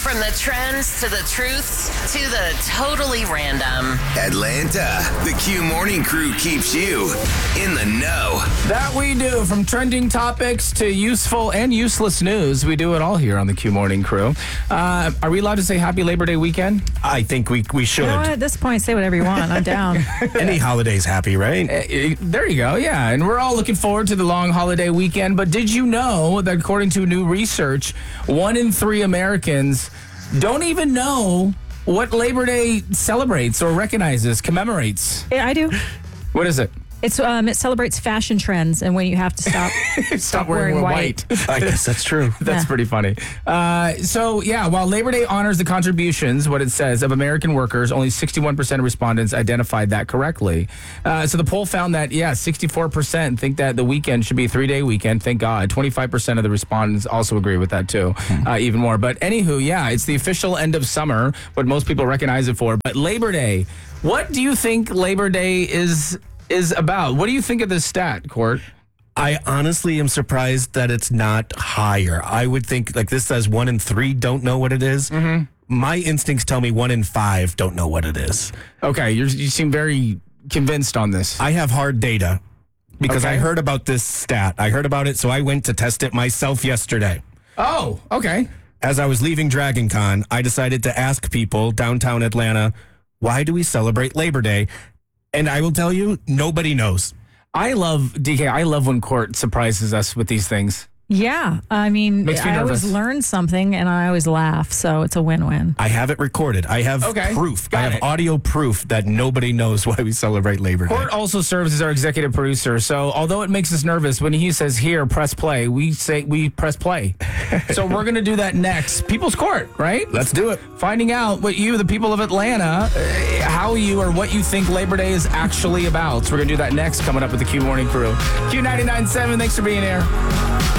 From the trends to the truths to the totally random. Atlanta, the Q Morning Crew keeps you in the know. That we do. From trending topics to useful and useless news, we do it all here on the Q Morning Crew. Are we allowed to say Happy Labor Day weekend? I think we should. You know what? At this point, say whatever you want. I'm down. Any holiday's happy, right? There you go. Yeah, and we're all looking forward to the long holiday weekend. But did you know that according to new research, 1 in 3 Americans don't even know what Labor Day celebrates or recognizes, commemorates? Yeah, I do. What is it? It's it celebrates fashion trends and when you have to stop wearing white. I guess that's true. That's pretty funny. While Labor Day honors the contributions, what it says, of American workers, only 61% of respondents identified that correctly. So the poll found that, 64% think that the weekend should be a 3-day weekend. Thank God. 25% of the respondents also agree with that, too, even more. But anywho, it's the official end of summer, what most people recognize it for. But Labor Day, what do you think Labor Day is about? What do you think of this stat, Court? I honestly am surprised that it's not higher. I would think, like this says 1 in 3 don't know what it is. Mm-hmm. My instincts tell me 1 in 5 don't know what it is. Okay, you seem very convinced on this. I have hard data because Okay. I heard about this stat. I heard about it, so I went to test it myself yesterday. Oh, okay. As I was leaving Dragon Con, I decided to ask people downtown Atlanta, why do we celebrate Labor Day? And I will tell you, nobody knows. I love when Court surprises us with these things. Yeah, I mean, Makes me I always nervous. learn something and I always laugh, so it's a win-win. I have it recorded. I have proof. Got I have it. audio proof that nobody knows why we celebrate Labor Day. Court also serves as our executive producer, so although it makes us nervous when he says, here, press play, we say we press play. So we're going to do that next. People's Court, right? Let's do it. Finding out what you, the people of Atlanta, what you think Labor Day is actually about. So we're going to do that next, coming up with the Q Morning Crew. Q99.7, thanks for being here.